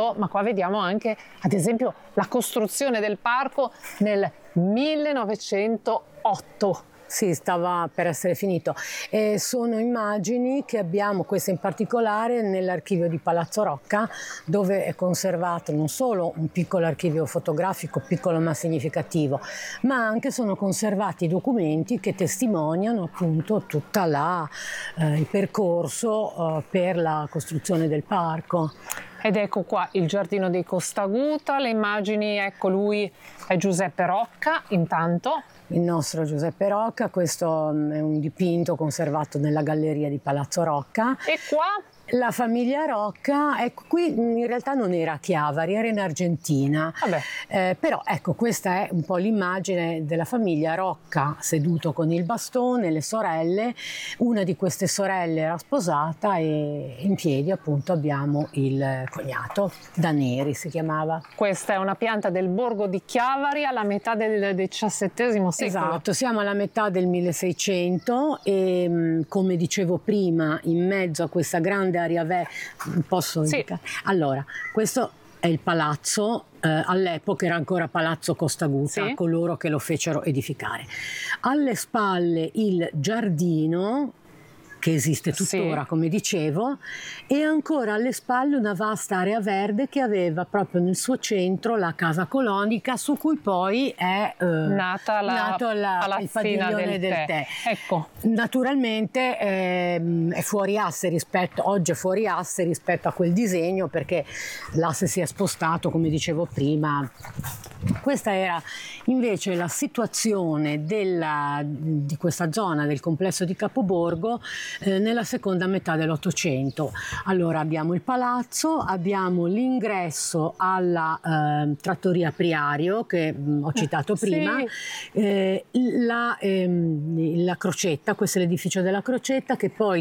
Novecento, ma qua vediamo anche, ad esempio, la costruzione del parco nel 1908. Sì, stava per essere finito. Sono immagini che abbiamo, queste in particolare, nell'archivio di Palazzo Rocca, dove è conservato non solo un piccolo archivio fotografico, piccolo ma significativo, ma anche sono conservati documenti che testimoniano appunto tutta il percorso per la costruzione del parco. Ed ecco qua il giardino dei Costaguta, le immagini, ecco lui è Giuseppe Rocca intanto. Il nostro Giuseppe Rocca, questo è un dipinto conservato nella galleria di Palazzo Rocca. E qua? La famiglia Rocca, ecco, qui in realtà non era a Chiavari, era in Argentina. Però ecco, questa è un po' l'immagine della famiglia Rocca seduto con il bastone, le sorelle. Una di queste sorelle era sposata e in piedi appunto abbiamo il cognato, Daneri si chiamava. Questa è una pianta del borgo di Chiavari alla metà del XVII secolo. Esatto, siamo alla metà del 1600 e come dicevo prima, in mezzo a questa grande area posso indicare? Allora, questo è il palazzo, all'epoca era ancora Palazzo Costaguta, coloro che lo fecero edificare. Alle spalle il giardino, che esiste tuttora, come dicevo, e ancora alle spalle una vasta area verde che aveva proprio nel suo centro la casa colonica, su cui poi è nato il padiglione del tè. Ecco. Naturalmente è fuori asse oggi è fuori asse rispetto a quel disegno, perché l'asse si è spostato, come dicevo prima. Questa era invece la situazione di questa zona del complesso di Capoborgo nella seconda metà dell'Ottocento. Allora abbiamo il palazzo, abbiamo l'ingresso alla trattoria Priario che ho citato prima, la Crocetta, questo è l'edificio della Crocetta che poi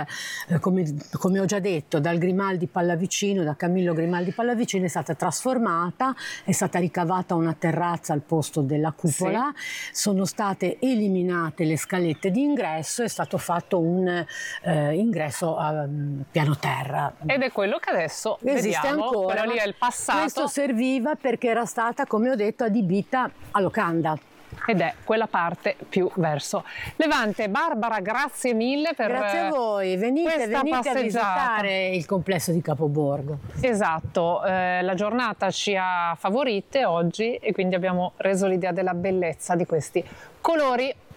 come ho già detto, dal Grimaldi Pallavicino, da Camillo Grimaldi Pallavicino è stata trasformata, è stata ricavata una terrazza al posto della cupola, sono state eliminate le scalette di ingresso, è stato fatto un ingresso a piano terra. Ed è quello che adesso esiste vediamo, ancora. quello lì è il passato. Questo serviva perché era stata, come ho detto, adibita a locanda. Ed è quella parte più verso Levante. Barbara, grazie mille per grazie a voi, venite a visitare il complesso di Capoborgo. Esatto, la giornata ci ha favorite oggi e quindi abbiamo reso l'idea della bellezza di questi colori.